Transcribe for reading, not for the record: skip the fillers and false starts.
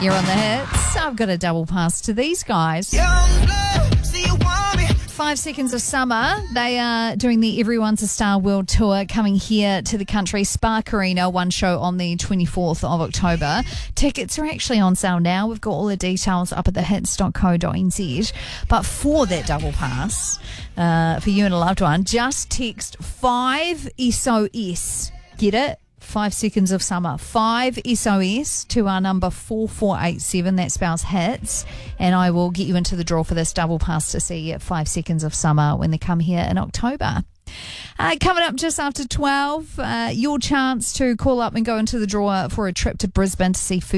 You're on the hits. I've got a double pass to these guys. 5 Seconds of Summer. They are doing the Everyone's a Star World Tour, coming here to the country. Spark Arena, one show on the 24th of October. Tickets are actually on sale now. We've got all the details up at thehits.co.nz. But for that double pass, for you and a loved one, just text 5 SOS. Get it? 5 Seconds of Summer. 5 SOS to our number 4487. That spells hits. And I will get you into the draw for this double pass to see 5 Seconds of Summer when they come here in October. Coming up just after 12, your chance to call up and go into the draw for a trip to Brisbane to see Food